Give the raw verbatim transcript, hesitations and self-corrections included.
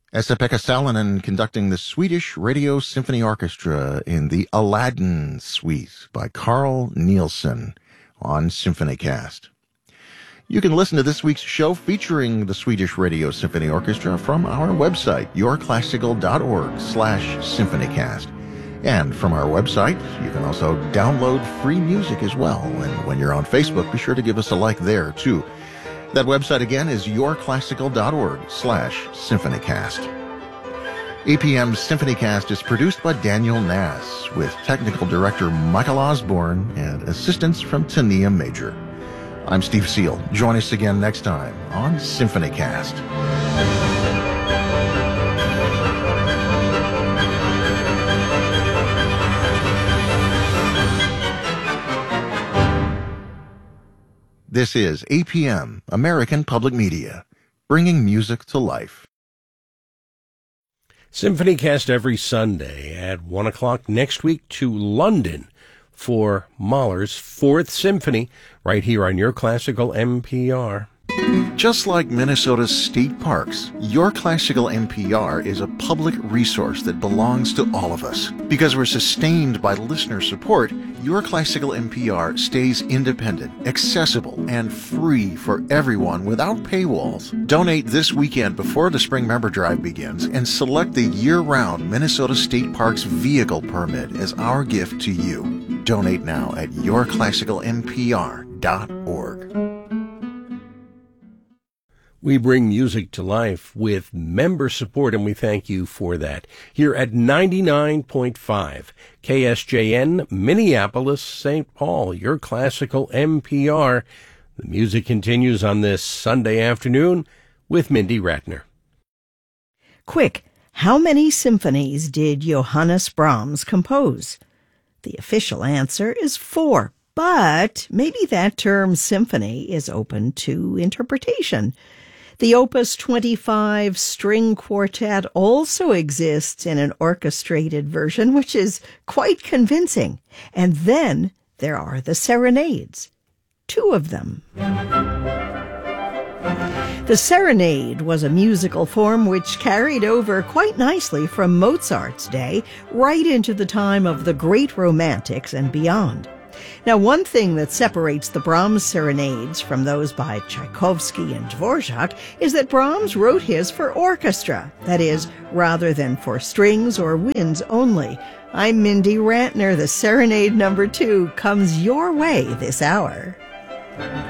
Esa-Pekka Salonen conducting the Swedish Radio Symphony Orchestra in the Aladdin Suite by Carl Nielsen on SymphonyCast. You can listen to this week's show featuring the Swedish Radio Symphony Orchestra from our website, yourclassical.org slash symphonycast. And from our website, you can also download free music as well. And when you're on Facebook, be sure to give us a like there, too. That website again is yourclassical.org slash symphonycast. A P M's SymphonyCast is produced by Daniel Nass, with technical director Michael Osborne and assistance from Tania Major. I'm Steve Seal. Join us again next time on SymphonyCast. This is A P M, American Public Media, bringing music to life. SymphonyCast every Sunday at one o'clock next week to London for Mahler's Fourth Symphony, right here on Your Classical N P R. Just like Minnesota's state parks, Your Classical N P R is a public resource that belongs to all of us. Because we're sustained by listener support, Your Classical N P R stays independent, accessible, and free for everyone without paywalls. Donate this weekend before the Spring Member Drive begins and select the year-round Minnesota State Parks vehicle permit as our gift to you. Donate now at your classical n p r dot org. We bring music to life with member support, and we thank you for that. Here at ninety-nine point five K S J N, Minneapolis, Saint Paul, Your Classical N P R. The music continues on this Sunday afternoon with Mindy Ratner. Quick, how many symphonies did Johannes Brahms compose? The official answer is four, but maybe that term symphony is open to interpretation. The Opus twenty-five string quartet also exists in an orchestrated version, which is quite convincing. And then there are the serenades, two of them. The serenade was a musical form which carried over quite nicely from Mozart's day right into the time of the great Romantics and beyond. Now, one thing that separates the Brahms serenades from those by Tchaikovsky and Dvorak is that Brahms wrote his for orchestra, that is, rather than for strings or winds only. I'm Mindy Ratner. The serenade number two comes your way this hour.